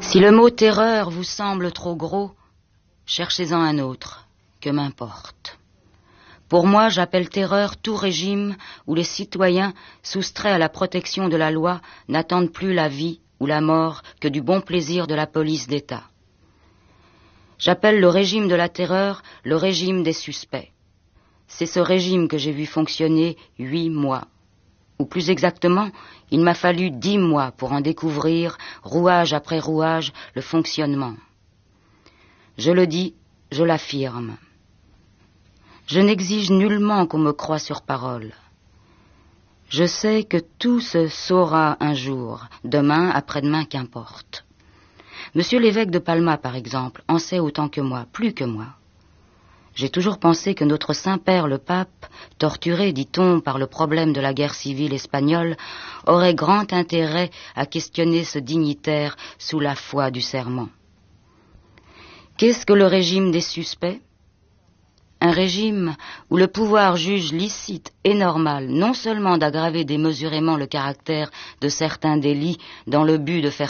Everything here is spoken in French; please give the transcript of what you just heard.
Si le mot terreur vous semble trop gros, cherchez-en un autre, que m'importe. Pour moi, j'appelle terreur tout régime où les citoyens, soustraits à la protection de la loi, n'attendent plus la vie ou la mort que du bon plaisir de la police d'État. J'appelle le régime de la terreur le régime des suspects. C'est ce régime que j'ai vu fonctionner 8 mois. Ou plus exactement, il m'a fallu 10 mois pour en découvrir, rouage après rouage, le fonctionnement. Je le dis, je l'affirme. Je n'exige nullement qu'on me croie sur parole. Je sais que tout se saura un jour, demain, après-demain, qu'importe. Monsieur l'évêque de Palma, par exemple, en sait autant que moi, plus que moi. J'ai toujours pensé que notre Saint-Père le Pape, torturé, dit-on, par le problème de la guerre civile espagnole, aurait grand intérêt à questionner ce dignitaire sous la foi du serment. Qu'est-ce que le régime des suspects ? Un régime où le pouvoir juge licite et normal non seulement d'aggraver démesurément le caractère de certains délits dans le but de faire